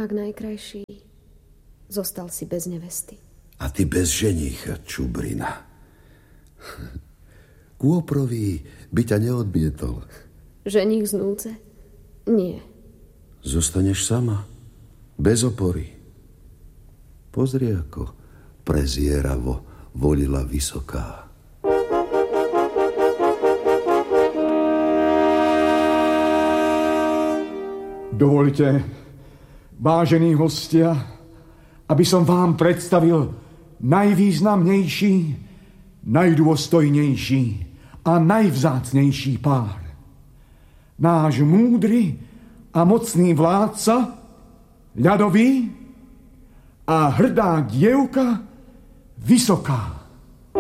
junák najkrajší, zostal si bez nevesty. A ty bez ženícha, čubrina. Kôprový by ťa neodmietol. Ženích z núdze? Nie. Zostaneš sama, bez opory. Pozri, ako prezieravo volila vysoká. Dovoľte, vážení hostia, aby som vám predstavil najvýznamnejší, najdôstojnejší a najvzácnejší pár. Náš múdry a mocný vládca, ľadový, a hrdá dievka, vysoká.